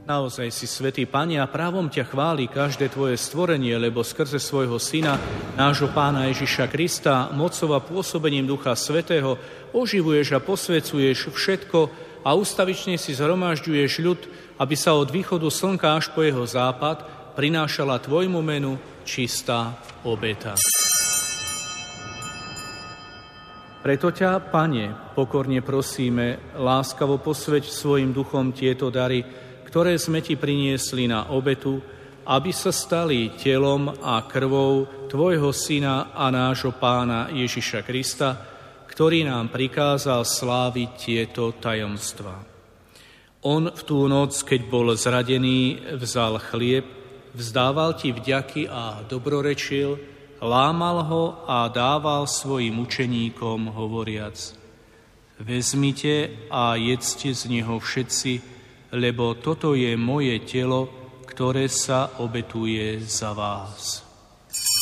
Naozaj si svätý Pane a právom ťa chváli každé tvoje stvorenie, lebo skrze svojho Syna, nášho Pána Ježiša Krista, mocou a pôsobením Ducha Svätého oživuješ a posvecuješ všetko a ustavične si zhromažďuješ ľud, aby sa od východu slnka až po jeho západ prinášala tvojmu menu čistá obeta. Preto ťa, Pane, pokorne prosíme, láskavo posväť svojim duchom tieto dary, ktoré sme ti priniesli na obetu, aby sa stali telom a krvou tvojho Syna a nášho Pána Ježiša Krista, ktorý nám prikázal sláviť tieto tajomstvá. On v tú noc, keď bol zradený, vzal chlieb, vzdával ti vďaky a dobrorečil, lámal ho a dával svojim učeníkom, hovoriac: Vezmite a jedzte z neho všetci, lebo toto je moje telo, ktoré sa obetuje za vás.